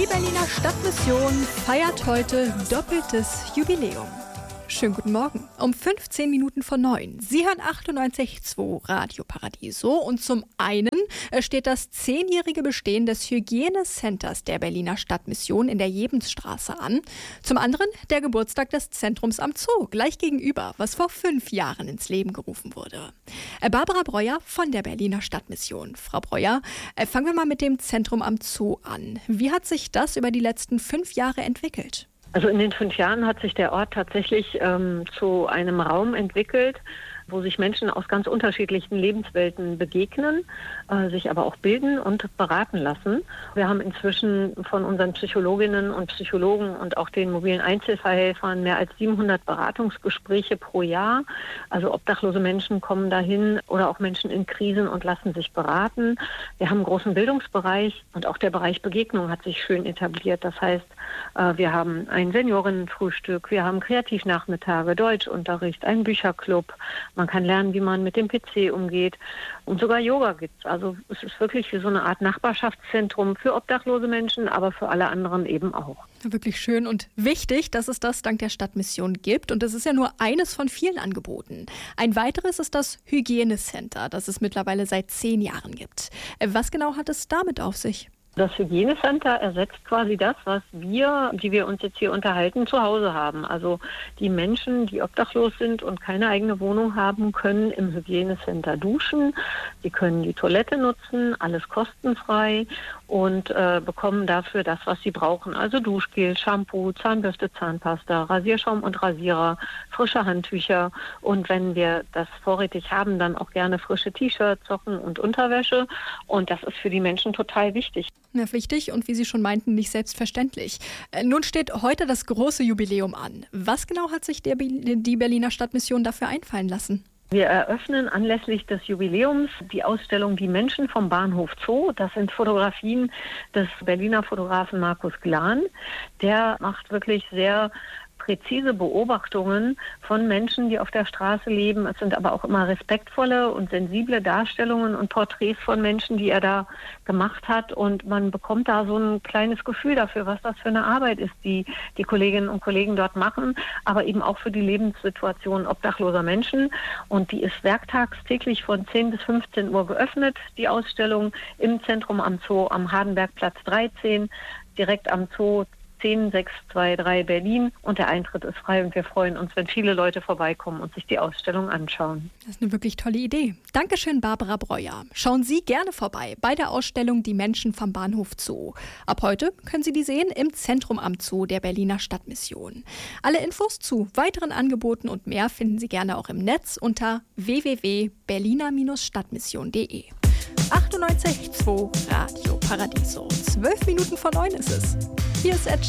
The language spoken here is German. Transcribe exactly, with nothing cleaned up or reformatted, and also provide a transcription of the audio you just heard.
Die Berliner Stadtmission feiert heute doppeltes Jubiläum. Schönen guten Morgen. Um fünfzehn Minuten vor neun. Sie hören achtundneunzig Komma zwei Radio Paradiso. Und zum einen steht das zehnjährige Bestehen des Hygienecenters der Berliner Stadtmission in der Jebensstraße an. Zum anderen der Geburtstag des Zentrums am Zoo, gleich gegenüber, was vor fünf Jahren ins Leben gerufen wurde. Barbara Breuer von der Berliner Stadtmission. Frau Breuer, fangen wir mal mit dem Zentrum am Zoo an. Wie hat sich das über die letzten fünf Jahre entwickelt? Also in den fünf Jahren hat sich der Ort tatsächlich ähm, zu einem Raum entwickelt, wo sich Menschen aus ganz unterschiedlichen Lebenswelten begegnen, äh, sich aber auch bilden und beraten lassen. Wir haben inzwischen von unseren Psychologinnen und Psychologen und auch den mobilen Einzelfallhelfern mehr als siebenhundert Beratungsgespräche pro Jahr. Also obdachlose Menschen kommen dahin oder auch Menschen in Krisen und lassen sich beraten. Wir haben einen großen Bildungsbereich und auch der Bereich Begegnung hat sich schön etabliert. Das heißt, äh, wir haben ein Seniorinnenfrühstück, wir haben Kreativnachmittage, Deutschunterricht, einen Bücherclub. Man kann lernen, wie man mit dem P C umgeht. Und sogar Yoga gibt es. Also es ist wirklich wie so eine Art Nachbarschaftszentrum für obdachlose Menschen, aber für alle anderen eben auch. Wirklich schön und wichtig, dass es das dank der Stadtmission gibt. Und das ist ja nur eines von vielen Angeboten. Ein weiteres ist das Hygienecenter, das es mittlerweile seit zehn Jahren gibt. Was genau hat es damit auf sich? Das Hygienecenter ersetzt quasi das, was wir, die wir uns jetzt hier unterhalten, zu Hause haben. Also die Menschen, die obdachlos sind und keine eigene Wohnung haben, können im Hygienecenter duschen. Sie können die Toilette nutzen, alles kostenfrei und äh, bekommen dafür das, was sie brauchen. Also Duschgel, Shampoo, Zahnbürste, Zahnpasta, Rasierschaum und Rasierer, frische Handtücher und wenn wir das vorrätig haben, dann auch gerne frische T-Shirts, Socken und Unterwäsche. Und das ist für die Menschen total wichtig. Ja, wichtig und wie Sie schon meinten, nicht selbstverständlich. Äh, nun steht heute das große Jubiläum an. Was genau hat sich der, die Berliner Stadtmission dafür einfallen lassen? Wir eröffnen anlässlich des Jubiläums die Ausstellung Die Menschen vom Bahnhof Zoo. Das sind Fotografien des Berliner Fotografen Markus Glan. Der macht wirklich sehr präzise Beobachtungen von Menschen, die auf der Straße leben. Es sind aber auch immer respektvolle und sensible Darstellungen und Porträts von Menschen, die er da gemacht hat. Und man bekommt da so ein kleines Gefühl dafür, was das für eine Arbeit ist, die die Kolleginnen und Kollegen dort machen, aber eben auch für die Lebenssituation obdachloser Menschen. Und die ist werktags täglich von zehn bis fünfzehn Uhr geöffnet, die Ausstellung im Zentrum am Zoo am Hardenbergplatz dreizehn, direkt am Zoo zehn sechs zwei drei Berlin und der Eintritt ist frei und wir freuen uns, wenn viele Leute vorbeikommen und sich die Ausstellung anschauen. Das ist eine wirklich tolle Idee. Dankeschön, Barbara Breuer. Schauen Sie gerne vorbei bei der Ausstellung Die Menschen vom Bahnhof Zoo. Ab heute können Sie die sehen im Zentrum am Zoo der Berliner Stadtmission. Alle Infos zu weiteren Angeboten und mehr finden Sie gerne auch im Netz unter w w w punkt berliner stadtmission punkt de. achtundneunzig Komma zwei Radio Paradiso. Zwölf Minuten vor neun ist es. Hier ist Ed